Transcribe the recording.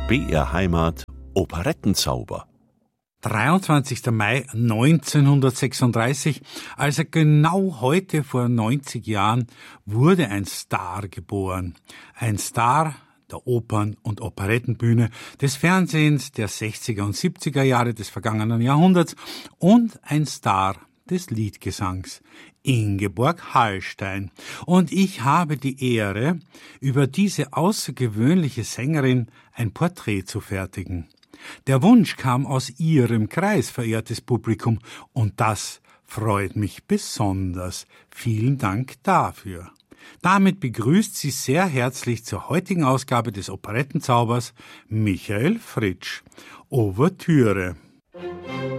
BR Heimat Operettenzauber. 23. Mai 1936, also genau heute vor 90 Jahren, wurde ein Star geboren. Ein Star der Opern- und Operettenbühne, des Fernsehens der 60er und 70er Jahre des vergangenen Jahrhunderts und ein Star des Liedgesangs, Ingeborg Hallstein. Und ich habe die Ehre, über diese außergewöhnliche Sängerin ein Porträt zu fertigen. Der Wunsch kam aus Ihrem Kreis, verehrtes Publikum, und das freut mich besonders. Vielen Dank dafür. Damit begrüßt Sie sehr herzlich zur heutigen Ausgabe des Operettenzaubers Michael Fritsch. Ouvertüre.